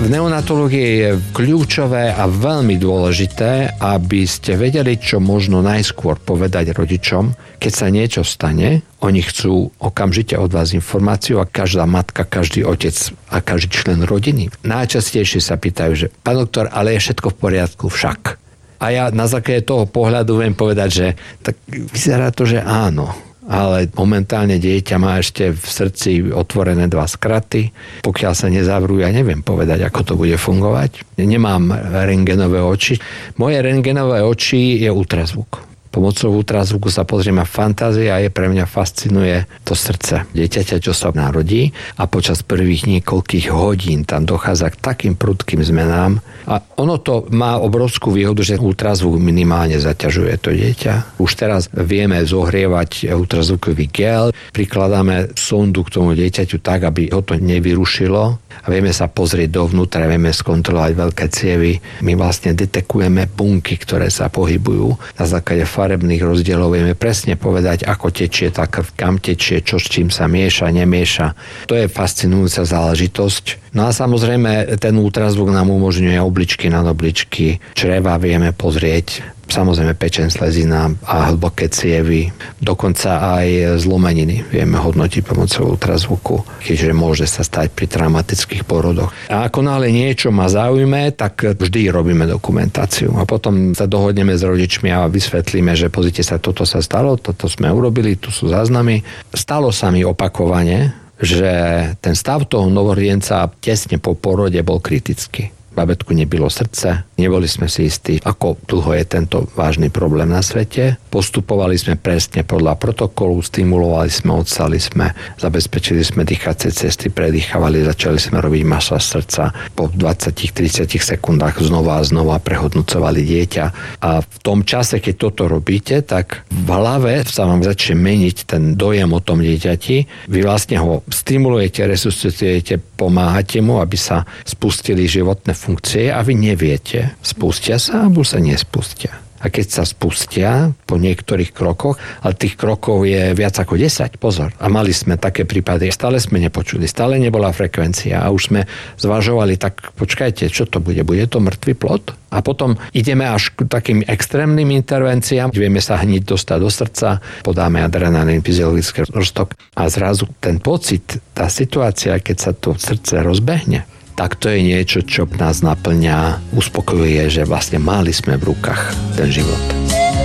V neonatológii je kľúčové a veľmi dôležité, aby ste vedeli, čo možno najskôr povedať rodičom, keď sa niečo stane. Oni chcú okamžite od vás informáciu a každá matka, každý otec a každý člen rodiny. Najčastejšie sa pýtajú, že pán doktor, ale je všetko v poriadku však. A ja na základe toho pohľadu viem povedať, že tak vyzerá to, že áno. Ale momentálne dieťa má ešte v srdci otvorené 2 skraty. Pokiaľ sa nezavrú, ja neviem povedať, ako to bude fungovať. Nemám rentgenové oči. Moje rentgenové oči je ultrazvuk. Pomocou ultrazvuku sa pozriem na fantázie a pre mňa fascinuje to srdce dieťaťa, čo sa narodí a počas prvých niekoľkých hodín tam dochádza k takým prudkým zmenám a ono to má obrovskú výhodu, že ultrazvuk minimálne zaťažuje to dieťa. Už teraz vieme zohrievať ultrazvukový gel, prikladáme sondu k tomu dieťaťu tak, aby ho to nevyrušilo a vieme sa pozrieť dovnútra, vieme skontrolovať veľké cievy. My vlastne detekujeme bunky, ktoré sa pohybujú na základe farebných rozdielov, vieme presne povedať, ako tečie tá krv, kam tečie, čo s čím sa mieša, nemieša. To je fascinujúca záležitosť. No a samozrejme, ten ultrazvuk nám umožňuje obličky, nadobličky, čreva vieme pozrieť, samozrejme pečen, slezina a hlboké cievy, dokonca aj zlomeniny vieme hodnotiť pomocou ultrazvuku, keďže môže sa stať pri traumatických porodoch. A ako náhle niečo ma zaujme, tak vždy robíme dokumentáciu a potom sa dohodneme s rodičmi a vysvetlíme, že pozrite sa, toto sa stalo, toto sme urobili, tu sú záznamy. Stalo sa mi opakovane, že ten stav toho novorodenca tesne po porode bol kritický. Babetku nebilo srdce, neboli sme si istí, ako dlho je tento vážny problém na svete. Postupovali sme presne podľa protokolu, stimulovali sme, odsali sme, zabezpečili sme dýchacie cesty, predýchavali, začali sme robiť masáž srdca. Po 20-30 sekundách znova a znova prehodnocovali dieťa. A v tom čase, keď toto robíte, tak v hlave sa vám začne meniť ten dojem o tom dieťati. Vy vlastne ho stimulujete, resuscitujete, pomáhate mu, aby sa spustili životné funkcie a vy neviete, spustia sa alebo sa nespustia. A keď sa spustia po niektorých krokoch, ale tých krokov je viac ako 10, pozor. A mali sme také prípady, stále sme nepočuli, stále nebola frekvencia a už sme zvažovali, tak počkajte, čo to bude? Bude to mŕtvý plod? A potom ideme až k takým extrémnym intervenciám, vieme sa hneď dostať do srdca, podáme adrenalín, fyziologický roztok a zrazu ten pocit, tá situácia, keď sa to srdce rozbehne, tak to je niečo, čo nás naplňa, uspokojuje, že vlastne mali sme v rukách ten život.